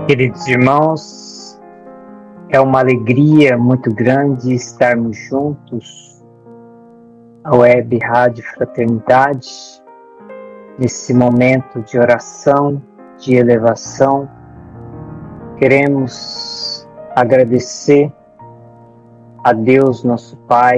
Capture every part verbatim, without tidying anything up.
Queridos irmãos, é uma alegria muito grande estarmos juntos à Web Rádio Fraternidade, nesse momento de oração, de elevação. Queremos agradecer a Deus, nosso Pai,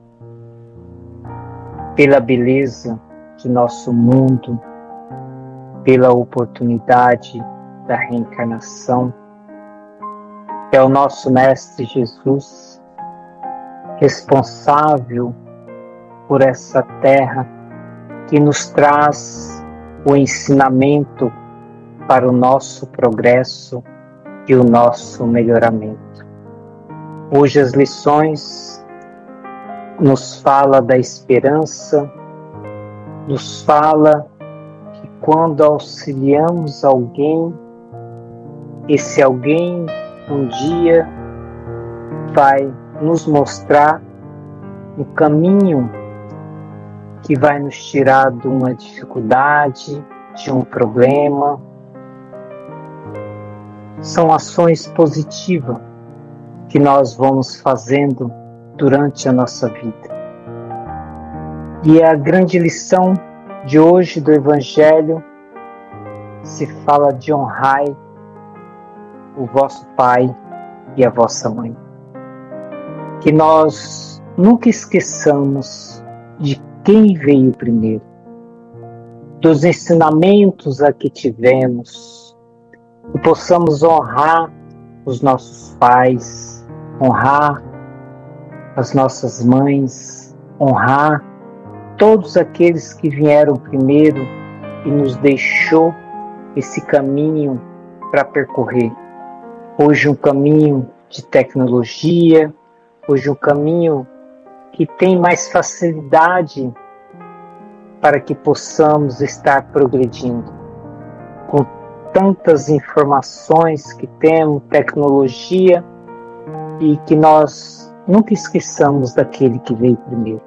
pela beleza de nosso mundo, pela oportunidade da reencarnação. É o nosso Mestre Jesus, responsável por essa terra, que nos traz o ensinamento para o nosso progresso e o nosso melhoramento. Hoje as lições nos fala da esperança, nos fala que quando auxiliamos alguém, esse alguém um dia vai nos mostrar um caminho que vai nos tirar de uma dificuldade, de um problema. São ações positivas que nós vamos fazendo durante a nossa vida. E a grande lição de hoje do Evangelho se fala de honrai o vosso pai e a vossa mãe. Que nós nunca esqueçamos de quem veio primeiro, dos ensinamentos a que tivemos, e possamos honrar os nossos pais, honrar as nossas mães, honrar todos aqueles que vieram primeiro e nos deixou esse caminho para percorrer. Hoje um caminho de tecnologia, hoje um caminho que tem mais facilidade para que possamos estar progredindo. Com tantas informações que temos, tecnologia, e que nós nunca esqueçamos daquele que veio primeiro.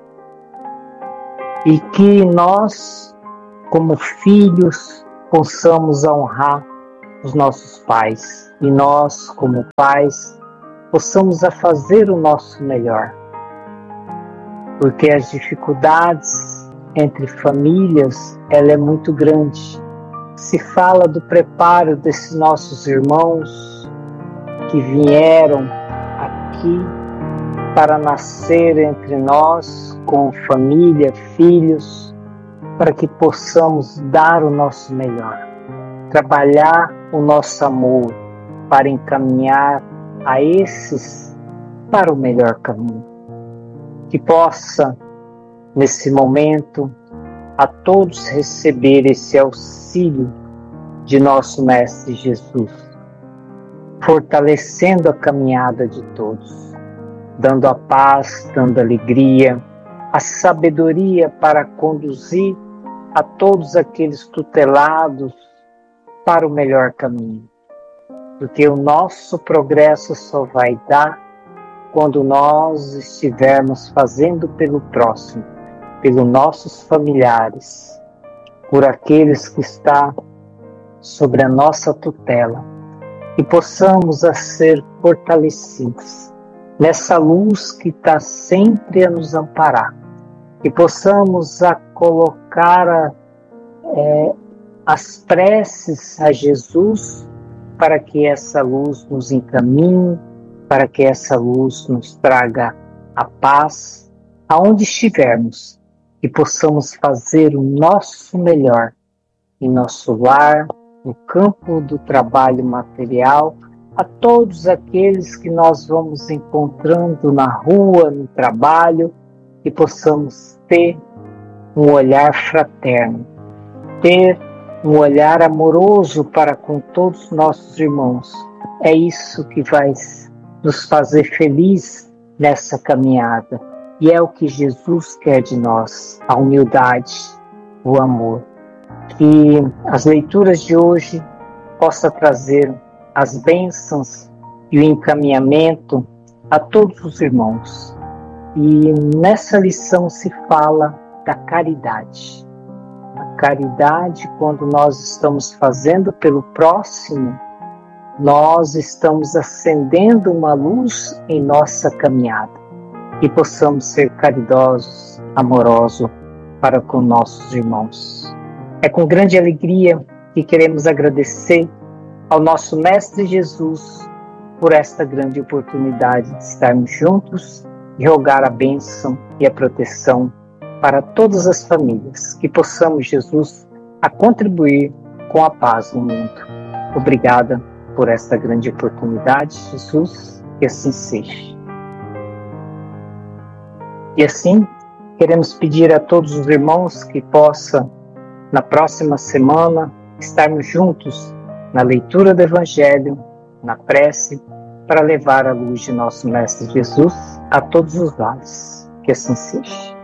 E que nós, como filhos, possamos honrar os nossos pais. E nós, como pais, possamos a fazer o nosso melhor. Porque as dificuldades entre famílias, ela é muito grande. Se fala do preparo desses nossos irmãos que vieram aqui para nascer entre nós, com família, filhos, para que possamos dar o nosso melhor, trabalhar o nosso amor para encaminhar a esses para o melhor caminho. Que possa, nesse momento, a todos receber esse auxílio de nosso Mestre Jesus, fortalecendo a caminhada de todos, dando a paz, dando alegria, a sabedoria para conduzir a todos aqueles tutelados para o melhor caminho. Porque o nosso progresso só vai dar quando nós estivermos fazendo pelo próximo, pelos nossos familiares, por aqueles que estão sobre a nossa tutela, e possamos a ser fortalecidos nessa luz que está sempre a nos amparar, e possamos a colocar a, é, as preces a Jesus, para que essa luz nos encaminhe, para que essa luz nos traga a paz aonde estivermos, e possamos fazer o nosso melhor em nosso lar, no campo do trabalho material, a todos aqueles que nós vamos encontrando na rua, no trabalho, e possamos ter um olhar fraterno, ter um olhar amoroso para com todos os nossos irmãos. É isso que vai nos fazer felizes nessa caminhada. E é o que Jesus quer de nós, a humildade, o amor. Que as leituras de hoje possam trazer as bênçãos e o encaminhamento a todos os irmãos. E nessa lição se fala da caridade. A caridade, quando nós estamos fazendo pelo próximo, nós estamos acendendo uma luz em nossa caminhada e possamos ser caridosos, amorosos para com nossos irmãos. É com grande alegria que queremos agradecer ao nosso Mestre Jesus por esta grande oportunidade de estarmos juntos e rogar a bênção e a proteção para todas as famílias, que possamos, Jesus, a contribuir com a paz no mundo. Obrigada por esta grande oportunidade, Jesus, que assim seja. E assim, queremos pedir a todos os irmãos que possam, na próxima semana, estarmos juntos na leitura do Evangelho, na prece, para levar a luz de nosso Mestre Jesus a todos os lares. Que assim seja.